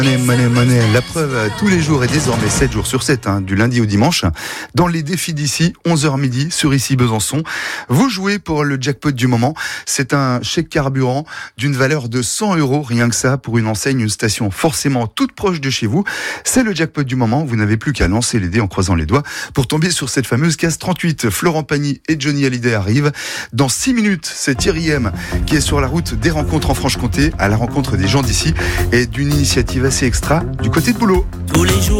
Money. La preuve tous les jours et désormais 7 jours sur 7, du lundi au dimanche. Dans les défis d'ici, 11h midi, sur ici Besançon. Vous jouez pour le jackpot du moment. C'est un chèque carburant d'une valeur de 100 €, rien que ça, pour une enseigne, une station forcément toute proche de chez vous. C'est le jackpot du moment. Vous n'avez plus qu'à lancer les dés en croisant les doigts pour tomber sur cette fameuse case 38. Florent Pagny et Johnny Hallyday arrivent. Dans 6 minutes, c'est Thierry M qui est sur la route des rencontres en Franche-Comté, à la rencontre des gens d'ici et d'une initiative assez extra du côté de Boulot. Tous les jours.